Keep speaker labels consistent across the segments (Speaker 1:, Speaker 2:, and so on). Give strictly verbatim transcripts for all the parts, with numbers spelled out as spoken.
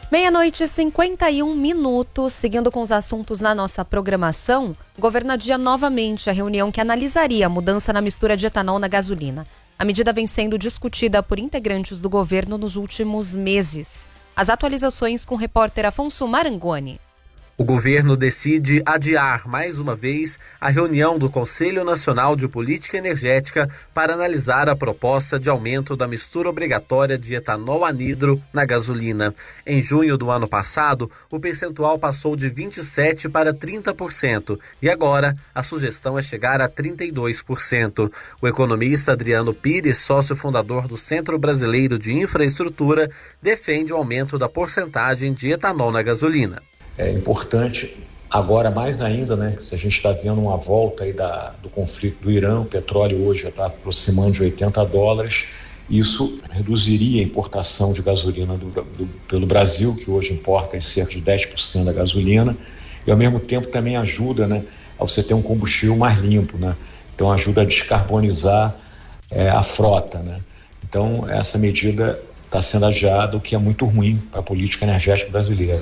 Speaker 1: Meia-noite e cinquenta e um minutos, seguindo com os assuntos na nossa programação, o governo adia novamente a reunião que analisaria a mudança na mistura de etanol na gasolina. A medida vem sendo discutida por integrantes do governo nos últimos meses. As atualizações com o repórter Afonso Marangoni.
Speaker 2: O governo decide adiar mais uma vez a reunião do Conselho Nacional de Política Energética para analisar a proposta de aumento da mistura obrigatória de etanol anidro na gasolina. Em junho do ano passado, o percentual passou de vinte e sete por cento para trinta por cento e agora a sugestão é chegar a trinta e dois por cento. O economista Adriano Pires, sócio fundador do Centro Brasileiro de Infraestrutura, defende o aumento da porcentagem de etanol na gasolina.
Speaker 3: É importante, agora mais ainda, né, se a gente está vendo uma volta aí da, do conflito do Irã, o petróleo hoje já está aproximando de oitenta dólares, isso reduziria a importação de gasolina do, do, pelo Brasil, que hoje importa em cerca de dez por cento da gasolina, e ao mesmo tempo também ajuda, né, a você ter um combustível mais limpo, né, então ajuda a descarbonizar é, a frota, né, então essa medida está sendo adiada, o que é muito ruim para a política energética brasileira.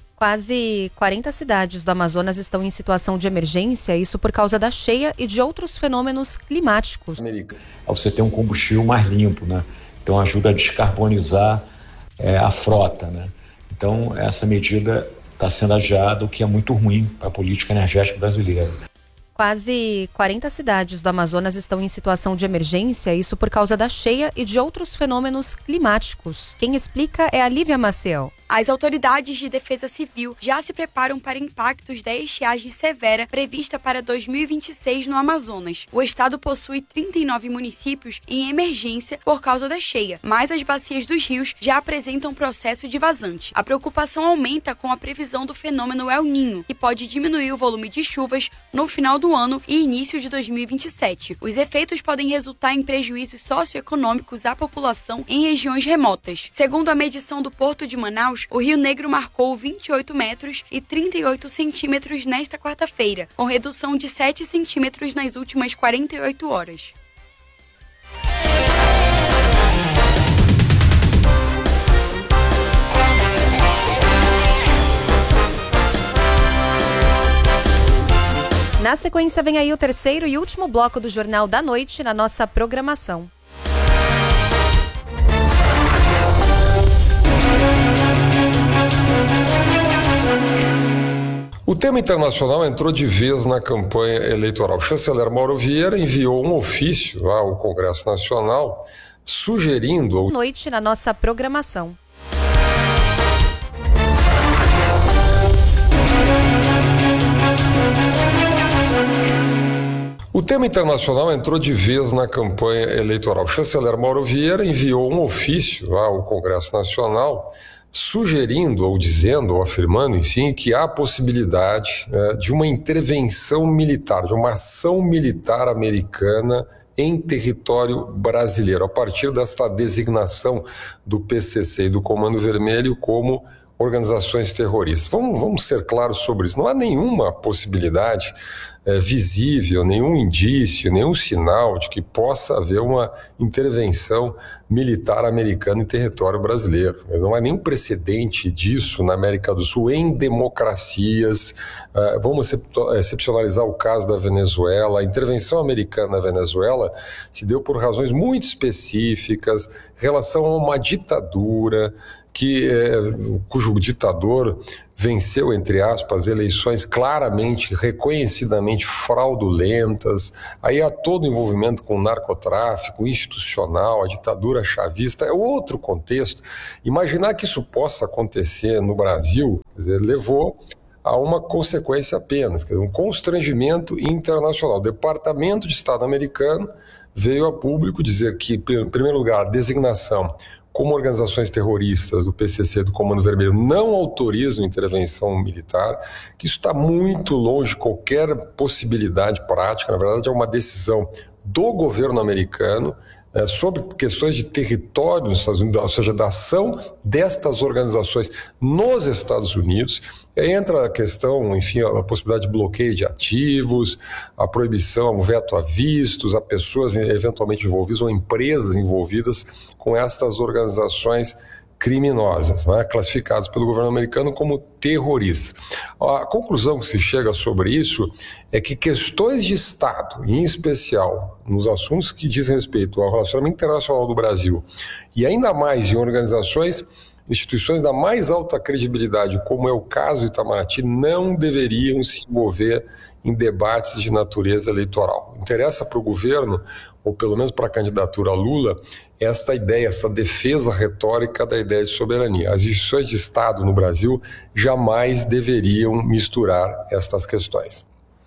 Speaker 1: Quase quarenta cidades do Amazonas estão em situação de emergência, isso por causa da cheia e de outros fenômenos climáticos.
Speaker 3: Você tem um combustível mais limpo, né? Então ajuda a descarbonizar é, a frota, né? Então essa medida está sendo adiada, o que é muito ruim para a política energética brasileira.
Speaker 1: Quase quarenta cidades do Amazonas estão em situação de emergência, isso por causa da cheia e de outros fenômenos climáticos. Quem explica é a Lívia Maciel.
Speaker 4: As autoridades de defesa civil já se preparam para impactos da estiagem severa prevista para dois mil e vinte e seis no Amazonas. O estado possui trinta e nove municípios em emergência por causa da cheia, mas as bacias dos rios já apresentam processo de vazante. A preocupação aumenta com a previsão do fenômeno El Niño, que pode diminuir o volume de chuvas no final do ano e início de dois mil e vinte e sete. Os efeitos podem resultar em prejuízos socioeconômicos à população em regiões remotas. Segundo a medição do Porto de Manaus, o Rio Negro marcou vinte e oito metros e trinta e oito centímetros nesta quarta-feira, com redução de sete centímetros nas últimas quarenta e oito horas.
Speaker 1: Na sequência, vem aí o terceiro e último bloco do Jornal da Noite na nossa programação.
Speaker 5: O tema internacional entrou de vez na campanha eleitoral. O chanceler Mauro Vieira enviou um ofício ao Congresso Nacional sugerindo...
Speaker 1: Noite na nossa programação.
Speaker 5: O tema internacional entrou de vez na campanha eleitoral. O chanceler Mauro Vieira enviou um ofício ao Congresso Nacional sugerindo, ou dizendo, ou afirmando, enfim, que há possibilidade é, de uma intervenção militar, de uma ação militar americana em território brasileiro, a partir desta designação do P C C e do Comando Vermelho como organizações terroristas. Vamos, vamos ser claros sobre isso. Não há nenhuma possibilidade é, visível, nenhum indício, nenhum sinal de que possa haver uma intervenção militar americana em território brasileiro. Não há nenhum precedente disso na América do Sul em democracias. É, vamos excepcionalizar o caso da Venezuela. A intervenção americana na Venezuela se deu por razões muito específicas, em relação a uma ditadura, que, é, cujo ditador venceu, entre aspas, eleições claramente, reconhecidamente fraudulentas. Aí há todo o envolvimento com o narcotráfico institucional, a ditadura chavista, é outro contexto. Imaginar que isso possa acontecer no Brasil, quer dizer, levou a uma consequência apenas, quer dizer, um constrangimento internacional. O Departamento de Estado americano veio a público dizer que, em primeiro lugar, a designação como organizações terroristas do P C C, do Comando Vermelho, não autorizam intervenção militar, que isso está muito longe de qualquer possibilidade prática. Na verdade, é uma decisão do governo americano é, sobre questões de território nos Estados Unidos, ou seja, da ação destas organizações nos Estados Unidos. E aí entra a questão, enfim, a possibilidade de bloqueio de ativos, a proibição, o veto a vistos, a pessoas eventualmente envolvidas ou empresas envolvidas com estas organizações criminosas, né, classificados pelo governo americano como terroristas. A conclusão que se chega sobre isso é que questões de Estado, em especial nos assuntos que dizem respeito ao relacionamento internacional do Brasil, e ainda mais em organizações, instituições da mais alta credibilidade, como é o caso do Itamaraty, não deveriam se envolver em debates de natureza eleitoral. Interessa para o governo, ou pelo menos para a candidatura Lula, esta ideia, essa defesa retórica da ideia de soberania. As instituições de Estado no Brasil jamais deveriam misturar estas questões.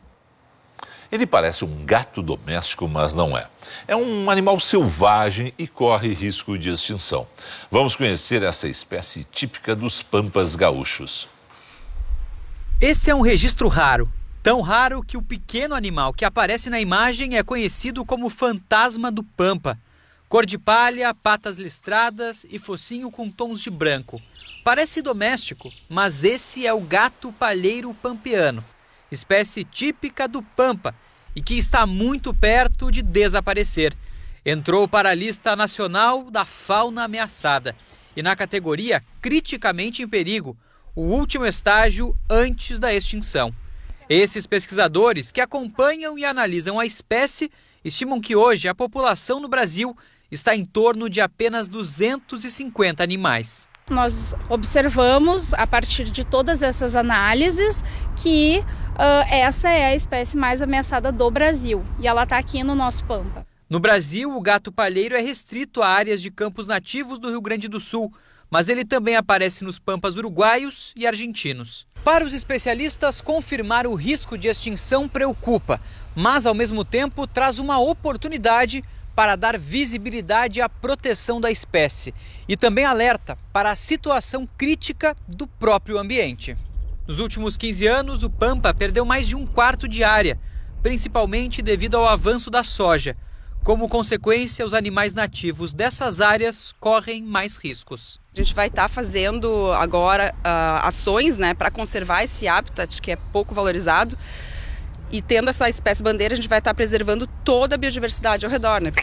Speaker 6: Ele parece um gato doméstico, mas não é. É um animal selvagem e corre risco de extinção. Vamos conhecer essa espécie típica dos pampas gaúchos.
Speaker 7: Esse é um registro raro. Tão raro que o pequeno animal que aparece na imagem é conhecido como fantasma do pampa. Cor de palha, patas listradas e focinho com tons de branco. Parece doméstico, mas esse é o gato palheiro pampeano, espécie típica do Pampa e que está muito perto de desaparecer. Entrou para a lista nacional da fauna ameaçada e na categoria criticamente em perigo, o último estágio antes da extinção. Esses pesquisadores que acompanham e analisam a espécie estimam que hoje a população no Brasil está em torno de apenas duzentos e cinquenta animais.
Speaker 8: Nós observamos, a partir de todas essas análises, que uh, essa é a espécie mais ameaçada do Brasil e ela está aqui no nosso Pampa.
Speaker 7: No Brasil, o gato palheiro é restrito a áreas de campos nativos do Rio Grande do Sul, mas ele também aparece nos pampas uruguaios e argentinos. Para os especialistas, confirmar o risco de extinção preocupa, mas ao mesmo tempo traz uma oportunidade para dar visibilidade à proteção da espécie e também alerta para a situação crítica do próprio ambiente. Nos últimos quinze anos, o Pampa perdeu mais de um quarto de área, principalmente devido ao avanço da soja. Como consequência, os animais nativos dessas áreas correm mais riscos.
Speaker 9: A gente vai estar tá fazendo agora uh, ações, né, para conservar esse habitat que é pouco valorizado. E tendo essa espécie bandeira, a gente vai estar preservando toda a biodiversidade ao redor, né?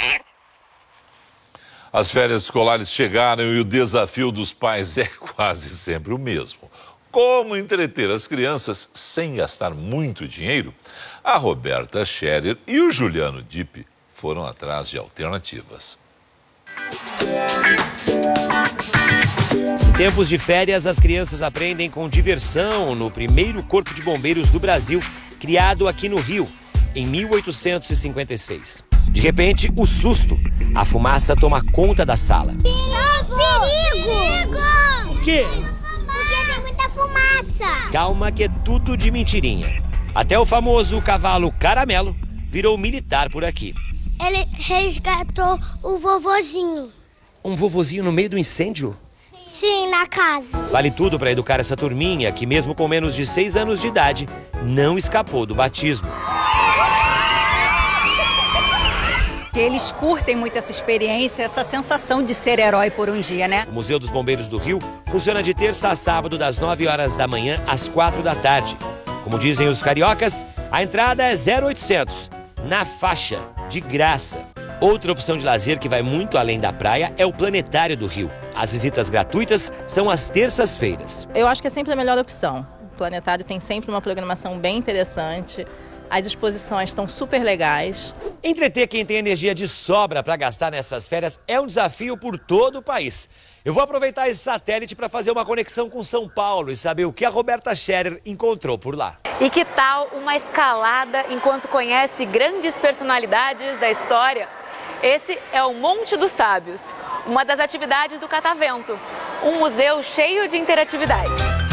Speaker 6: As férias escolares chegaram e o desafio dos pais é quase sempre o mesmo. Como entreter as crianças sem gastar muito dinheiro? A Roberta Scherer e o Juliano Dipp foram atrás de alternativas.
Speaker 10: Em tempos de férias, as crianças aprendem com diversão no primeiro Corpo de Bombeiros do Brasil, criado aqui no Rio, em mil oitocentos e cinquenta e seis. De repente, o susto. A fumaça toma conta da sala.
Speaker 11: Perigo! Perigo!
Speaker 10: O quê?
Speaker 11: Porque tem muita fumaça.
Speaker 10: Calma que é tudo de mentirinha. Até o famoso cavalo Caramelo virou militar por aqui.
Speaker 11: Ele resgatou o vovozinho.
Speaker 10: Um vovozinho no meio do incêndio?
Speaker 11: Sim, na casa.
Speaker 10: Vale tudo para educar essa turminha que, mesmo com menos de seis anos de idade, não escapou do batismo.
Speaker 12: Eles curtem muito essa experiência, essa sensação de ser herói por um dia, né?
Speaker 10: O Museu dos Bombeiros do Rio funciona de terça a sábado, das nove horas da manhã às quatro da tarde. Como dizem os cariocas, a entrada é zero oitocentos, na faixa, de graça. Outra opção de lazer que vai muito além da praia é o Planetário do Rio. As visitas gratuitas são às terças-feiras.
Speaker 13: Eu acho que é sempre a melhor opção. O Planetário tem sempre uma programação bem interessante. As exposições estão super legais.
Speaker 10: Entreter quem tem energia de sobra para gastar nessas férias é um desafio por todo o país. Eu vou aproveitar esse satélite para fazer uma conexão com São Paulo e saber o que a Roberta Scherer encontrou por lá.
Speaker 14: E que tal uma escalada enquanto conhece grandes personalidades da história? Esse é o Monte dos Sábios, uma das atividades do Catavento, um museu cheio de interatividade.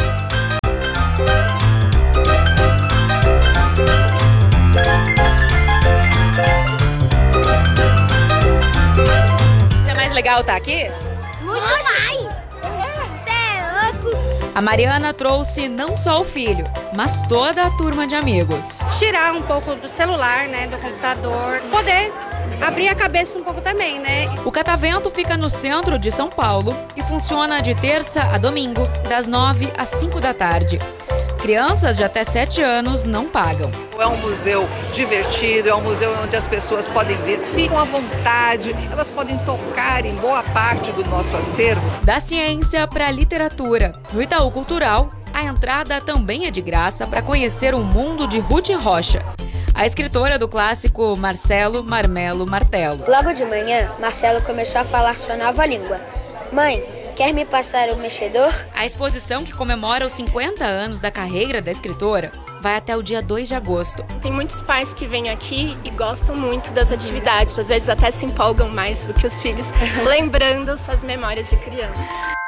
Speaker 12: É mais legal estar aqui?
Speaker 11: Muito mais! Você é louco!
Speaker 14: A Mariana trouxe não só o filho, mas toda a turma de amigos.
Speaker 15: Tirar um pouco do celular, né, do computador, poder abrir a cabeça um pouco também, né?
Speaker 14: O Catavento fica no centro de São Paulo e funciona de terça a domingo, das nove às cinco da tarde. Crianças de até sete anos não pagam.
Speaker 16: É um museu divertido, é um museu onde as pessoas podem vir, ficam à vontade, elas podem tocar em boa parte do nosso acervo.
Speaker 14: Da ciência para a literatura. No Itaú Cultural, a entrada também é de graça para conhecer o mundo de Ruth Rocha, a escritora do clássico Marcelo Marmelo Martelo.
Speaker 11: Logo de manhã, Marcelo começou a falar sua nova língua. Mãe, quer me passar o mexedor?
Speaker 14: A exposição, que comemora os cinquenta anos da carreira da escritora, vai até o dia dois de agosto.
Speaker 17: Tem muitos pais que vêm aqui e gostam muito das atividades, às vezes até se empolgam mais do que os filhos, lembrando suas memórias de criança.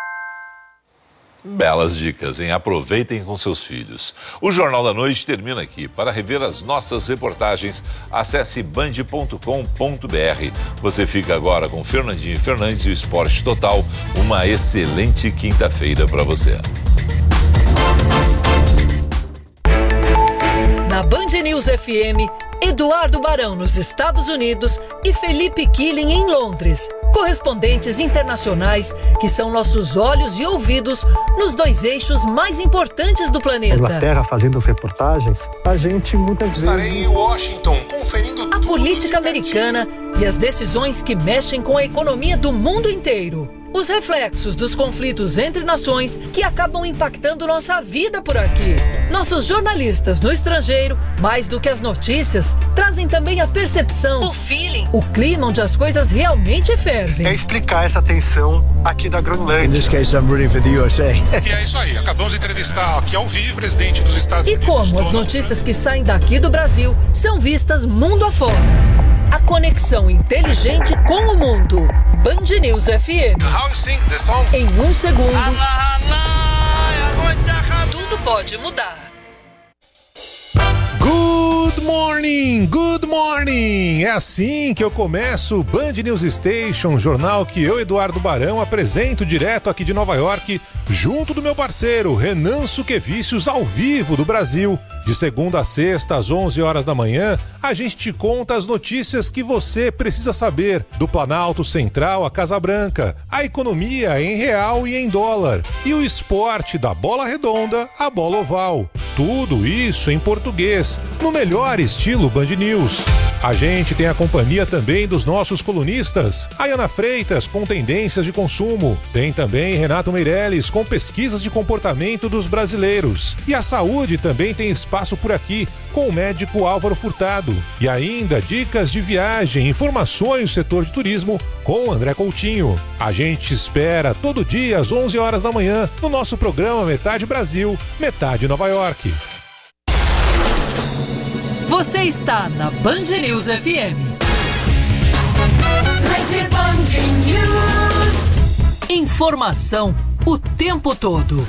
Speaker 6: Belas dicas, hein? Aproveitem com seus filhos. O Jornal da Noite termina aqui. Para rever as nossas reportagens, acesse band ponto com ponto br. Você fica agora com Fernandinho Fernandes e o Esporte Total. Uma excelente quinta-feira para você.
Speaker 18: Na Band News F M, Eduardo Barão nos Estados Unidos e Felipe Killing em Londres. Correspondentes internacionais que são nossos olhos e ouvidos nos dois eixos mais importantes do planeta.
Speaker 19: Inglaterra fazendo as reportagens, a gente muitas vezes...
Speaker 20: Estarei em Washington conferindo
Speaker 18: a política americana e as decisões que mexem com a economia do mundo inteiro. Os reflexos dos conflitos entre nações que acabam impactando nossa vida por aqui. Nossos jornalistas no estrangeiro, mais do que as notícias, trazem também a percepção, o feeling, o clima onde as coisas realmente fervem.
Speaker 19: É explicar essa tensão aqui da Groenlândia.
Speaker 20: In this case, I'm rooting for the U S A. E é isso aí, acabamos de entrevistar aqui ao vivo o presidente dos Estados Unidos.
Speaker 18: E como as notícias que saem daqui do Brasil são vistas mundo afora. A conexão inteligente com o mundo. Band News F M.
Speaker 20: How you sing the song?
Speaker 18: Em um segundo, tudo pode mudar.
Speaker 21: Good morning, good morning! É assim que eu começo o Band News Station, jornal que eu, Eduardo Barão, apresento direto aqui de Nova York, junto do meu parceiro Renan Suquevicius, ao vivo do Brasil. De segunda a sexta, às onze horas da manhã, a gente te conta as notícias que você precisa saber do Planalto Central à Casa Branca, a economia em real e em dólar, e o esporte da bola redonda à bola oval. Tudo isso em português, no melhor estilo Band News. A gente tem a companhia também dos nossos colunistas, a Ana Freitas com tendências de consumo, tem também Renato Meirelles com pesquisas de comportamento dos brasileiros, e a saúde também tem espaço por aqui com o médico Álvaro Furtado, e ainda dicas de viagem, informações do setor de turismo com André Coutinho. A gente espera todo dia às onze horas da manhã no nosso programa Metade Brasil, Metade Nova York.
Speaker 18: Você está na Band News F M.
Speaker 22: Rede Band News.
Speaker 18: Informação o tempo todo.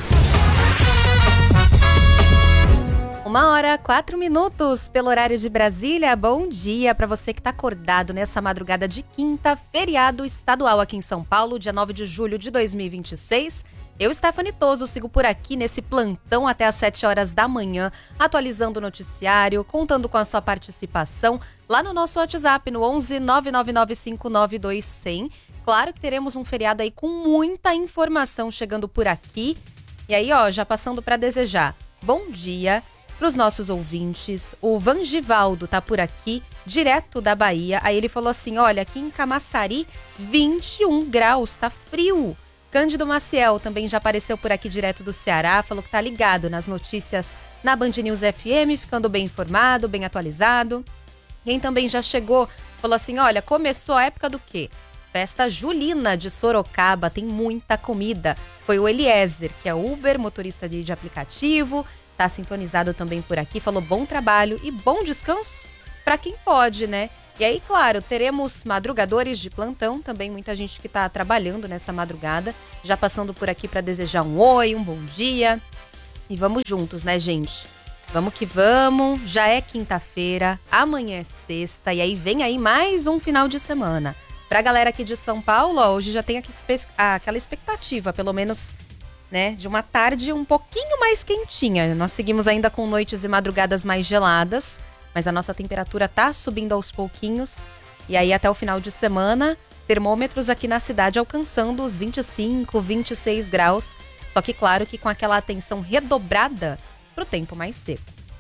Speaker 1: Uma hora, quatro minutos pelo horário de Brasília. Bom dia para você que está acordado nessa madrugada de quinta, feriado estadual aqui em São Paulo, dia nove de julho de dois mil e vinte e seis. Eu, Stephanie Toso, sigo por aqui nesse plantão até às sete horas da manhã, atualizando o noticiário, contando com a sua participação lá no nosso WhatsApp, no onze nove nove nove cinco nove dois zero zero. Claro que teremos um feriado aí com muita informação chegando por aqui. E aí, ó, já passando para desejar bom dia para os nossos ouvintes. O Vangivaldo tá por aqui, direto da Bahia. Aí ele falou assim, olha, aqui em Camaçari, vinte e um graus, tá frio. Cândido Maciel também já apareceu por aqui direto do Ceará, falou que tá ligado nas notícias na Band News F M, ficando bem informado, bem atualizado. Quem também já chegou, falou assim, olha, começou a época do quê? Festa Julina de Sorocaba, tem muita comida. Foi o Eliezer, que é Uber, motorista de, de aplicativo, tá sintonizado também por aqui, falou bom trabalho e bom descanso para quem pode, né? E aí, claro, teremos madrugadores de plantão, também muita gente que está trabalhando nessa madrugada, já passando por aqui para desejar um oi, um bom dia. E vamos juntos, né, gente? Vamos que vamos, já é quinta-feira, amanhã é sexta, e aí vem aí mais um final de semana. Pra galera aqui de São Paulo, ó, hoje já tem aquela expectativa, pelo menos, né, de uma tarde um pouquinho mais quentinha. Nós seguimos ainda com noites e madrugadas mais geladas, mas a nossa temperatura tá subindo aos pouquinhos. E aí até o final de semana, termômetros aqui na cidade alcançando os vinte e cinco, vinte e seis graus. Só que claro que com aquela atenção redobrada pro tempo mais seco. E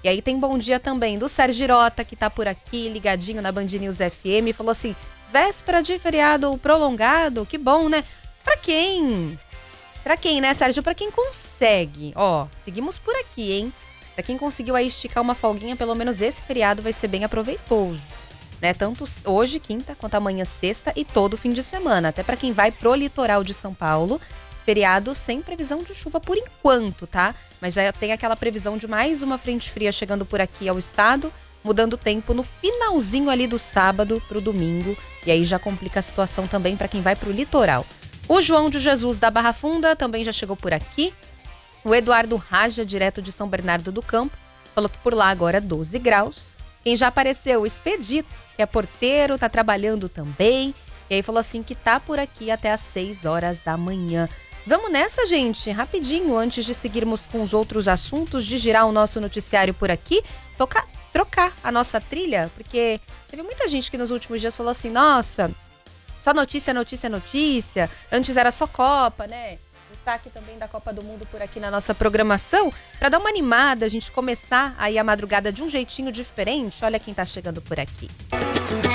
Speaker 1: E aí tem bom dia também do Sérgio Girota, que tá por aqui, ligadinho na Band News F M, falou assim, véspera de feriado prolongado, que bom, né? Pra quem? Pra quem, né, Sérgio? Pra quem consegue. Ó, seguimos por aqui, hein? Pra quem conseguiu aí esticar uma folguinha, pelo menos esse feriado vai ser bem aproveitoso, né? Tanto hoje, quinta, quanto amanhã, sexta e todo fim de semana. Até pra quem vai pro litoral de São Paulo, feriado sem previsão de chuva por enquanto, tá? Mas já tem aquela previsão de mais uma frente fria chegando por aqui ao estado, mudando o tempo no finalzinho ali do sábado pro domingo. E aí já complica a situação também pra quem vai pro litoral. O João de Jesus da Barra Funda também já chegou por aqui. O Eduardo Raja, direto de São Bernardo do Campo, falou que por lá agora doze graus. Quem já apareceu, o Expedito, que é porteiro, tá trabalhando também. E aí falou assim que tá por aqui até às seis horas da manhã. Vamos nessa, gente, rapidinho, antes de seguirmos com os outros assuntos, de girar o nosso noticiário por aqui, tocar, trocar a nossa trilha, porque teve muita gente que nos últimos dias falou assim, nossa, só notícia, notícia, notícia, antes era só Copa, né? Destaque também da Copa do Mundo por aqui na nossa programação, para dar uma animada, a gente começar aí a madrugada de um jeitinho diferente. Olha quem tá chegando por aqui.